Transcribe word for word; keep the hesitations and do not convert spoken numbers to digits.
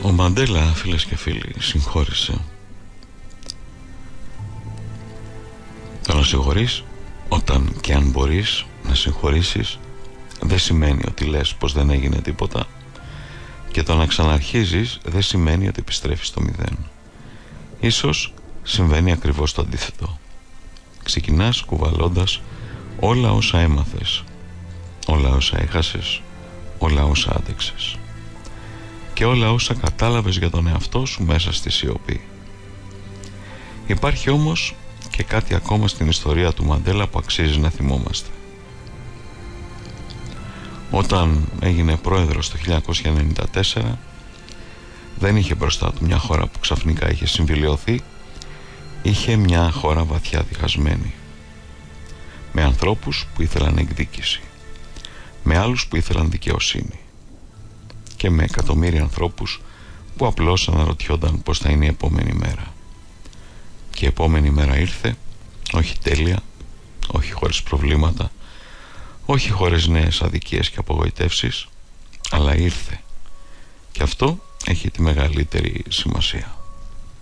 Ο Μαντέλα, φίλες και φίλοι, συγχώρησε. Το να συγχωρείς, όταν και αν μπορείς να συγχωρήσεις, δεν σημαίνει ότι λες πως δεν έγινε τίποτα, και το να ξαναρχίζεις δεν σημαίνει ότι επιστρέφεις στο μηδέν. Ίσως συμβαίνει ακριβώς το αντίθετο. Ξεκινάς κουβαλώντας όλα όσα έμαθες, όλα όσα έχασες, όλα όσα άντεξες και όλα όσα κατάλαβες για τον εαυτό σου μέσα στη σιωπή. Υπάρχει όμως και κάτι ακόμα στην ιστορία του Μαντέλα που αξίζει να θυμόμαστε. Όταν έγινε πρόεδρος το χίλια εννιακόσια ενενήντα τέσσερα, δεν είχε μπροστά του μια χώρα που ξαφνικά είχε συμφιλιωθεί. Είχε μια χώρα βαθιά διχασμένη, με ανθρώπους που ήθελαν εκδίκηση, με άλλους που ήθελαν δικαιοσύνη και με εκατομμύρια ανθρώπους που απλώς αναρωτιόνταν πως θα είναι η επόμενη μέρα. Και η επόμενη μέρα ήρθε, όχι τέλεια, όχι χωρίς προβλήματα, όχι χωρίς νέες αδικίες και απογοητεύσεις, αλλά ήρθε. Και αυτό έχει τη μεγαλύτερη σημασία.